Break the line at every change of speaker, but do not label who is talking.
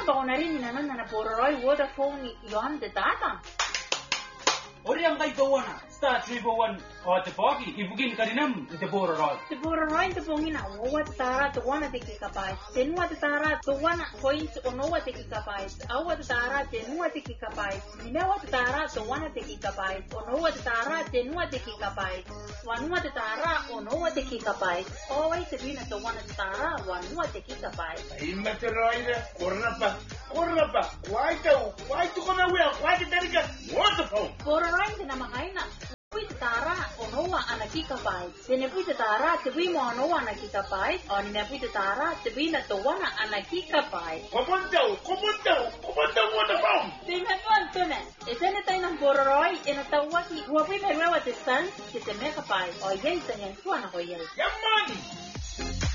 ba na rin na Polaroid Vodafone yon the data.
Orang kay gawana star 341 o te pogi ibugin karinam te Polaroid.
The Polaroid the pongina what tara to one the gigabyte. Then what tara to 1 point or no what the gigabyte. Our tara then what the gigabyte. Nina what tara to 1 the gigabyte or no what tara then what the gigabyte. One what tara or no what the gigabyte. Always the bin to 1 tara one what the gigabyte.
Immaterial corrapa. Why to come away? Why the delicate waterfall?
Polaroid na makaina. Pwede tara o noa ana gigabyte. Then pwede tara tibi mo noa ana gigabyte. O nina pwede tara tibi na to 1 ana gigabyte.
Kumuntaw waterfall.
Tingnan mo Antone. Ito na tayo ng Polaroid. Inatawag ni Huwag may meron at distance. Kita megabyte. O yan, ito yan. Suwan ako yan.
Yaman!